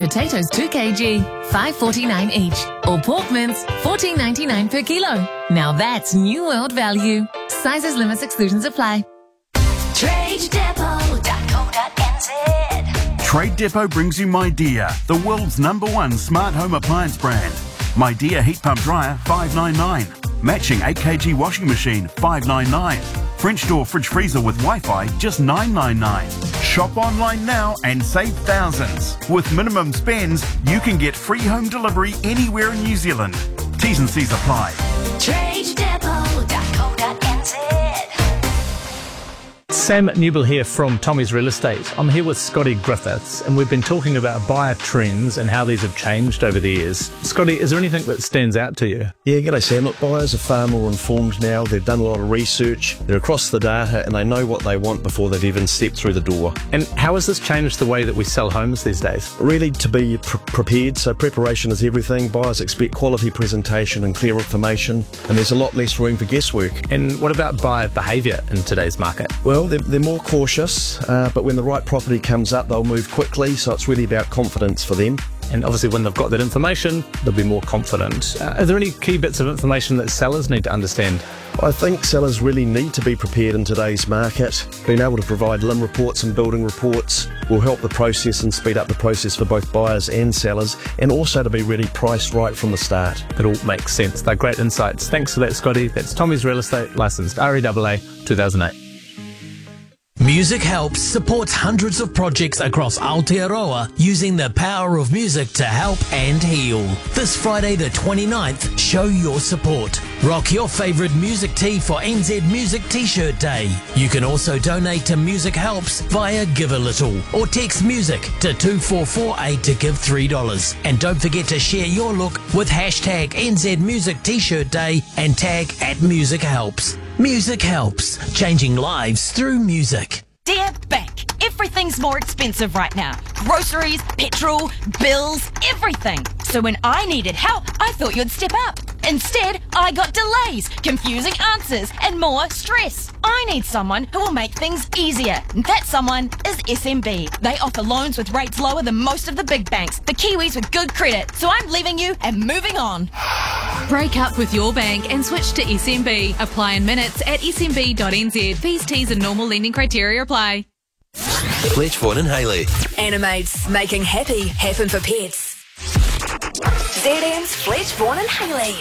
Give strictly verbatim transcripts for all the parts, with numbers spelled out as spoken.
potatoes two kilograms, five forty-nine each. Or pork mince, fourteen ninety-nine per kilo. Now that's New World value. Sizes, limits, exclusions apply. trade depot dot co dot n z. Trade Depot brings you MyDear, the world's number one smart home appliance brand. MyDear heat pump dryer, five ninety-nine. Matching eight kilogram washing machine, five ninety-nine. French door fridge freezer with Wi-Fi, just nine ninety-nine. Shop online now and save thousands. With minimum spends, you can get free home delivery anywhere in New Zealand. T's and C's apply. trade depot dot co dot n z. Sam Newell here from Tommy's Real Estate. I'm here with Scotty Griffiths, and we've been talking about buyer trends and how these have changed over the years. Scotty, is there anything that stands out to you? Yeah, g'day Sam. Look, buyers are far more informed now. They've done a lot of research, they're across the data, and they know what they want before they've even stepped through the door. And how has this changed the way that we sell homes these days? Really to be pr- prepared, so preparation is everything. Buyers expect quality presentation and clear information, and there's a lot less room for guesswork. And what about buyer behaviour in today's market? Well, they're, they're more cautious, uh, but when the right property comes up, they'll move quickly, so it's really about confidence for them. And obviously when they've got that information, they'll be more confident. Uh, are there any key bits of information that sellers need to understand? I think sellers really need to be prepared in today's market. Being able to provide L I M reports and building reports will help the process and speed up the process for both buyers and sellers, and also to be really priced right from the start. That all makes sense. They're great insights. Thanks for that, Scotty. That's Tommy's Real Estate, licensed R E A A two thousand eight. Music Helps supports hundreds of projects across Aotearoa using the power of music to help and heal. This Friday the twenty-ninth, show your support. Rock your favourite music tee for N Z Music T-shirt Day. You can also donate to Music Helps via Give a Little or text music to two four four eight to give three dollars. And don't forget to share your look with hashtag N Z Music T-shirt Day and tag at Music Helps. Music Helps, changing lives through music. Dear Bank, everything's more expensive right now. Groceries, petrol, bills, everything. So when I needed help, I thought you'd step up. Instead, I got delays, confusing answers, and more stress. I need someone who will make things easier. That someone is S M B. They offer loans with rates lower than most of the big banks. The Kiwis with good credit. So I'm leaving you and moving on. Break up with your bank and switch to S M B. Apply in minutes at s m b dot n z. Fees, T's and normal lending criteria apply. Fletch, Vaughan and Hayley. Animates making happy happen for pets. Z M's Fletch, Vaughan and Hayley.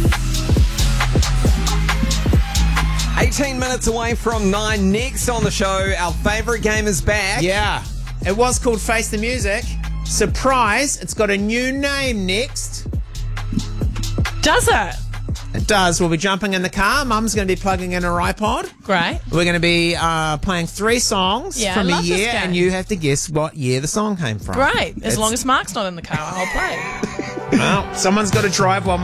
eighteen minutes away from nine. Next on the show, our favourite game is back. Yeah, it was called Face the Music. Surprise, it's got a new name next. Does it? It does. We'll be jumping in the car. Mum's going to be plugging in her iPod. Great. We're going to be uh, playing three songs Yeah, from I a love this year, game. and you have to guess what year the song came from. Great. As It's- long as Mark's not in the car, I'll play. Well, someone's got to drive while